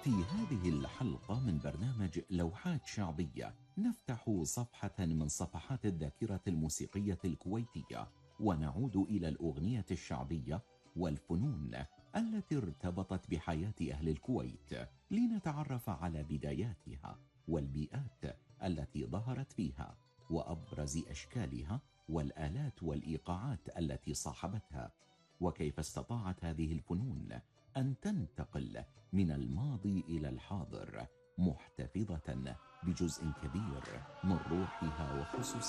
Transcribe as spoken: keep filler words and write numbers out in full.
في هذه الحلقة من برنامج لوحات شعبية نفتح صفحة من صفحات الذاكرة الموسيقية الكويتية، ونعود إلى الأغنية الشعبية والفنون التي ارتبطت بحياة أهل الكويت، لنتعرف على بداياتها والبيئات التي ظهرت فيها وأبرز أشكالها والآلات والإيقاعات التي صاحبتها، وكيف استطاعت هذه الفنون أن تنتقل من الماضي إلى الحاضر محتفظة بجزء كبير من روحها وخصوصيتها.